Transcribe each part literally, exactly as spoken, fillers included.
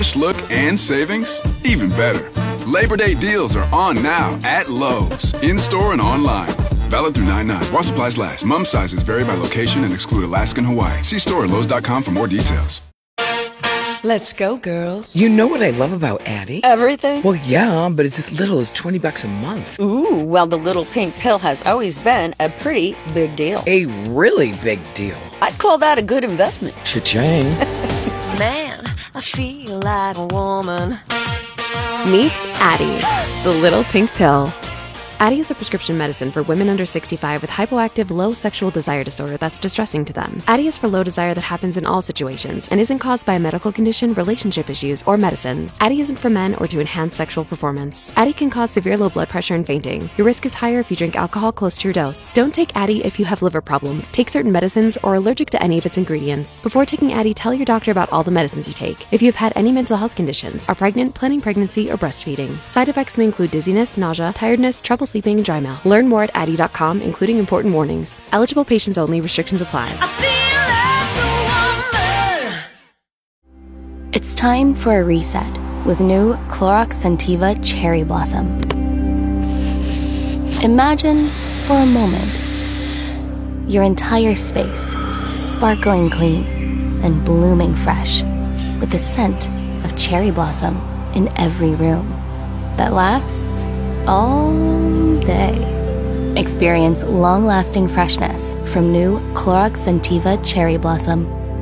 fresh look and savings? Even better. Labor Day deals are on now at Lowe's, in-store and online. Valid through nine nine. While supplies last. Mum sizes vary by location and exclude Alaska and Hawaii. See store at Lowe's dot com for more details. Let's go, girls. You know what I love about Addie? Everything? Well, yeah, but it's as little as twenty bucks a month. Ooh, well, the little pink pill has always been a pretty big deal. A really big deal. I'd call that a good investment. Cha-ching. Man, I feel like a woman. Meet Addie, the little pink pill. Addie is a prescription medicine for women under sixty-five with hypoactive low sexual desire disorder that's distressing to them. Addie is for low desire that happens in all situations and isn't caused by a medical condition, relationship issues, or medicines. Addie isn't for men or to enhance sexual performance. Addie can cause severe low blood pressure and fainting. Your risk is higher if you drink alcohol close to your dose. Don't take Addie if you have liver problems, take certain medicines, or are allergic to any of its ingredients. Before taking Addie, tell your doctor about all the medicines you take. If you've had any mental health conditions, are pregnant, planning pregnancy, or breastfeeding. Side effects may include dizziness, nausea, tiredness, trouble sleeping, and dry mouth. Learn more at addie dot com, including important warnings. Eligible patients only. Restrictions apply. I feel like a woman. It's time for a reset with new Clorox Scentiva Cherry Blossom. Imagine for a moment your entire space sparkling clean and blooming fresh with the scent of cherry blossom in every room that lasts all day. Experience long-lasting freshness from new Clorox Scentiva Cherry Blossom.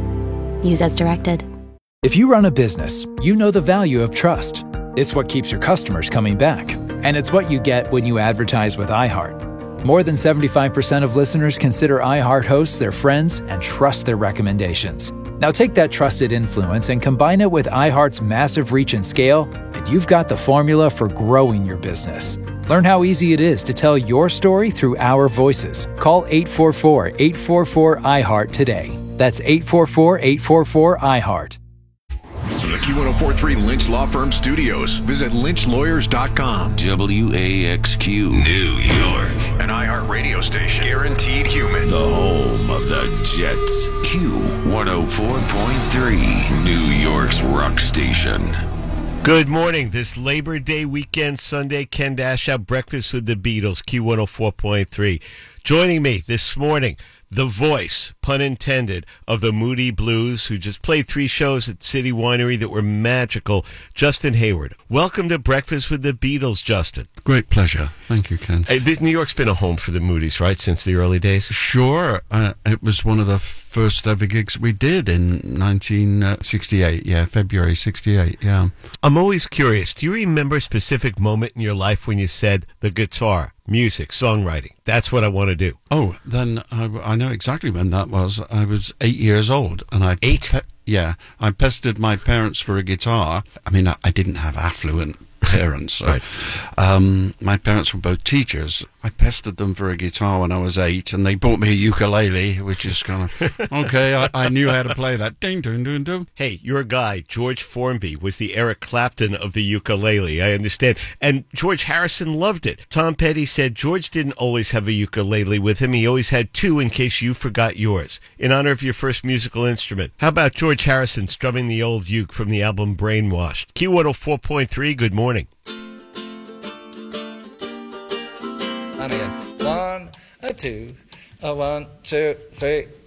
Use as directed. If you run a business, you know the value of trust. It's what keeps your customers coming back. And it's what you get when you advertise with iHeart. More than seventy-five percent of listeners consider iHeart hosts their friends and trust their recommendations. Now take that trusted influence and combine it with iHeart's massive reach and scale, and you've got the formula for growing your business. Learn how easy it is to tell your story through our voices. Call eight four four, eight four four, I heart today. That's eight four four, eight four four, I heart. From the Q one oh four point three Lynch Law Firm studios, visit lynch lawyers dot com. W A X Q, New York. An iHeart radio station. Guaranteed human. The home of the Jets. Q one oh four point three, New York's rock station. Good morning. This Labor Day weekend, Sunday, Ken Dash out Breakfast with the Beatles, Q one oh four point three. Joining me this morning, the voice, pun intended, of the Moody Blues, who just played three shows at City Winery that were magical, Justin Hayward. Welcome to Breakfast with the Beatles, Justin. Great pleasure. Thank you, Ken. Hey, this, New York's been a home for the Moodies, right, since the early days? Sure. Uh, it was one of the first ever gigs we did in nineteen sixty-eight. Yeah, February sixty-eight, yeah. I'm always curious. Do you remember a specific moment in your life when you said, the guitar, music, songwriting, that's what I want to do? Oh, then I, I know exactly when that was. I was eight years old. and I Eight? Pe- yeah. I pestered my parents for a guitar. I mean, I, I didn't have affluent parents. So, right. um, my parents were both teachers. I pestered them for a guitar when I was eight, and they bought me a ukulele, which is kind of, okay, I, I knew how to play that. Ding, ding, ding, ding. Hey, your guy, George Formby, was the Eric Clapton of the ukulele, I understand. And George Harrison loved it. Tom Petty said George didn't always have a ukulele with him. He always had two in case you forgot yours. In honor of your first musical instrument, how about George Harrison strumming the old uke from the album Brainwashed? Q one oh four point three, good morning. And again, one, a two, a one, two, three.